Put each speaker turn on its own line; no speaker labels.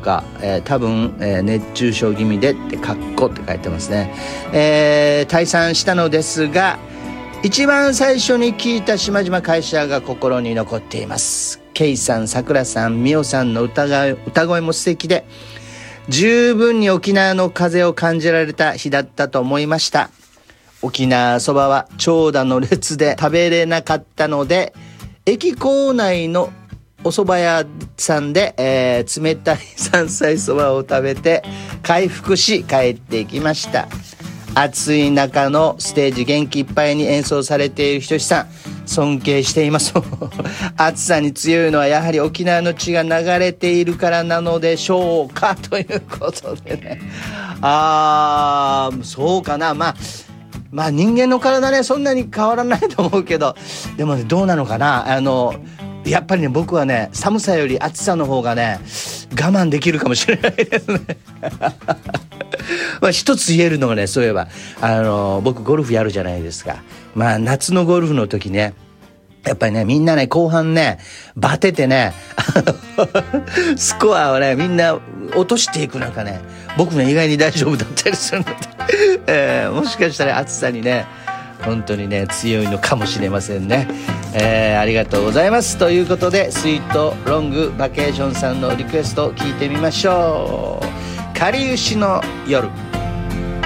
か、多分、熱中症気味でってカッコって書いてますね。退散したのですが、一番最初に聞いた島々会社が心に残っています。ケイさん、さくらさん、みおさんの歌声も素敵で、十分に沖縄の風を感じられた日だったと思いました。沖縄そばは長蛇の列で食べれなかったので、駅構内のお蕎麦屋さんで、冷たい山菜そばを食べて回復し帰っていきました。暑い中のステージ元気いっぱいに演奏されているひとしさん、尊敬しています暑さに強いのはやはり沖縄の血が流れているからなのでしょうか、ということでね。そうかな。まあ人間の体ね、そんなに変わらないと思うけど、でもね、どうなのかな。やっぱりね、僕はね、寒さより暑さの方がね我慢できるかもしれないですねまあ一つ言えるのがね、そういえば僕ゴルフやるじゃないですか。まあ夏のゴルフの時ね、やっぱりね、みんなね、後半ねバテてねスコアをねみんな落としていく中ね、僕ね意外に大丈夫だったりするので、もしかしたら暑さにね本当にね強いのかもしれませんね。ありがとうございます。ということで、スイートロングバケーションさんのリクエストを聞いてみましょう。かりゆしの夜。